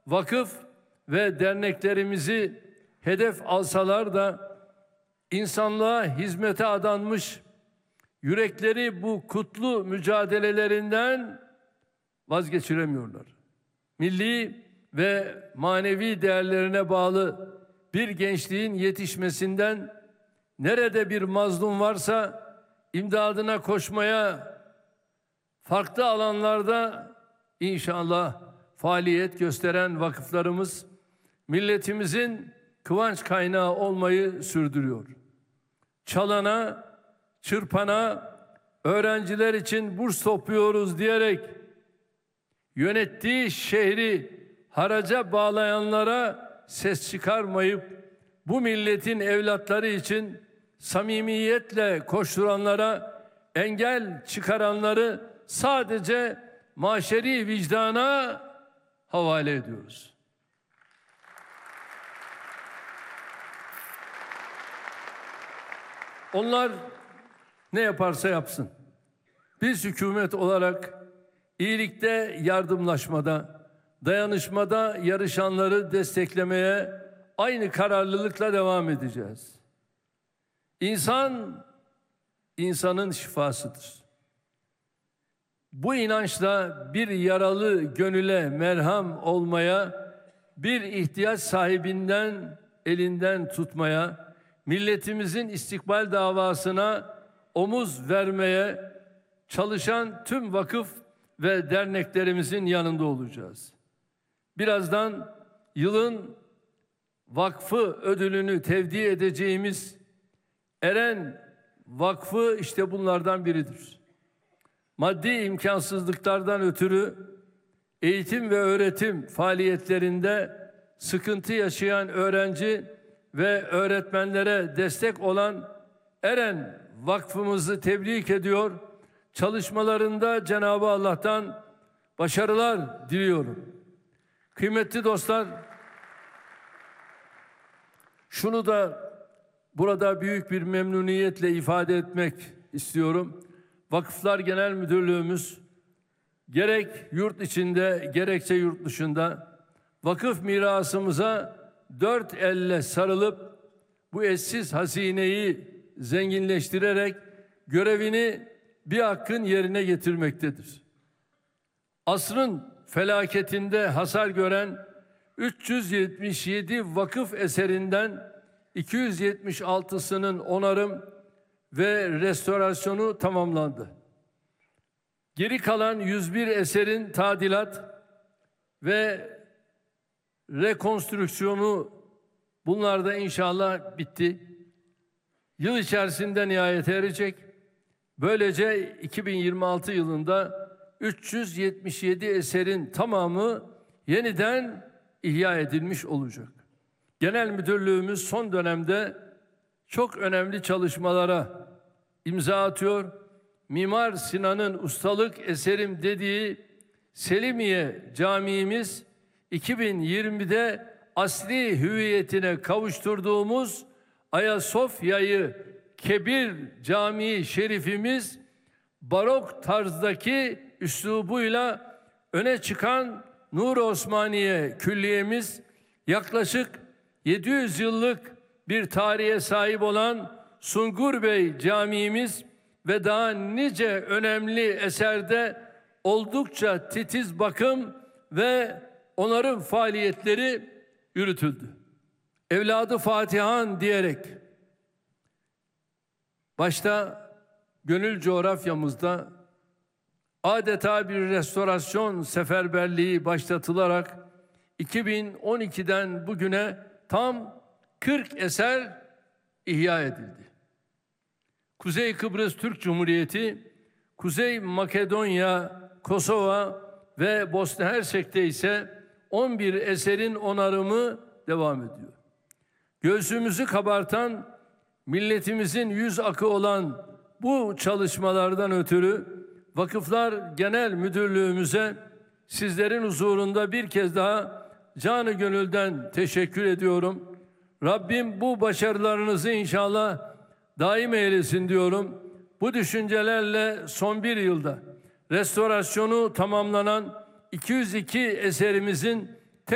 vakıf ve derneklerimizi hedef alsalar da insanlığa hizmete adanmış, yürekleri bu kutlu mücadelelerinden vazgeçiremiyorlar. Milli ve manevi değerlerine bağlı bir gençliğin yetişmesinden, nerede bir mazlum varsa imdadına koşmaya, farklı alanlarda inşallah faaliyet gösteren vakıflarımız milletimizin kıvanç kaynağı olmayı sürdürüyor. Çalana, çırpana, öğrenciler için burs topluyoruz diyerek yönettiği şehri haraca bağlayanlara ses çıkarmayıp bu milletin evlatları için samimiyetle koşturanlara, engel çıkaranları sadece maşeri vicdana havale ediyoruz. Onlar ne yaparsa yapsın, biz hükümet olarak iyilikte yardımlaşmada, dayanışmada yarışanları desteklemeye aynı kararlılıkla devam edeceğiz. İnsan, insanın şifasıdır. Bu inançla bir yaralı gönüle merham olmaya, bir ihtiyaç sahibinden elinden tutmaya, milletimizin istikbal davasına omuz vermeye çalışan tüm vakıf ve derneklerimizin yanında olacağız. Birazdan yılın vakfı ödülünü tevdi edeceğimiz Eren Vakfı işte bunlardan biridir. Maddi imkansızlıklardan ötürü eğitim ve öğretim faaliyetlerinde sıkıntı yaşayan öğrenci ve öğretmenlere destek olan Eren Vakfımızı tebrik ediyor. Çalışmalarında Cenab-ı Allah'tan başarılar diliyorum. Kıymetli dostlar, şunu da burada büyük bir memnuniyetle ifade etmek istiyorum. Vakıflar Genel Müdürlüğümüz gerek yurt içinde gerekse yurt dışında vakıf mirasımıza dört elle sarılıp bu eşsiz hazineyi zenginleştirerek görevini bir hakkın yerine getirmektedir. Asrın felaketinde hasar gören 377 vakıf eserinden 276'sının onarım ve restorasyonu tamamlandı. Geri kalan 101 eserin tadilat ve rekonstrüksiyonu bunlar da inşallah bitti. Yıl içerisinde nihayete erecek. Böylece 2026 yılında 377 eserin tamamı yeniden ihya edilmiş olacak. Genel Müdürlüğümüz son dönemde çok önemli çalışmalara imza atıyor. Mimar Sinan'ın ustalık eserim dediği Selimiye Camii'miz 2020'de asli hüviyetine kavuşturduğumuz Ayasofya'yı Kebir Camii Şerifimiz barok tarzdaki üslubuyla öne çıkan Nur-i Osmaniye Külliyemiz, yaklaşık 700 yıllık bir tarihe sahip olan Sungur Bey Camii'miz ve daha nice önemli eserde oldukça titiz bakım ve onarım faaliyetleri yürütüldü. Evladı Fatihan diyerek başta gönül coğrafyamızda adeta bir restorasyon seferberliği başlatılarak 2012'den bugüne tam 40 eser ihya edildi. Kuzey Kıbrıs Türk Cumhuriyeti, Kuzey Makedonya, Kosova ve Bosna Hersek'te ise 11 eserin onarımı devam ediyor. Göğsümüzü kabartan, milletimizin yüz akı olan bu çalışmalardan ötürü Vakıflar Genel Müdürlüğümüze sizlerin huzurunda bir kez daha canı gönülden teşekkür ediyorum. Rabbim bu başarılarınızı inşallah daim eylesin diyorum. Bu düşüncelerle son bir yılda restorasyonu tamamlanan 202 eserimizin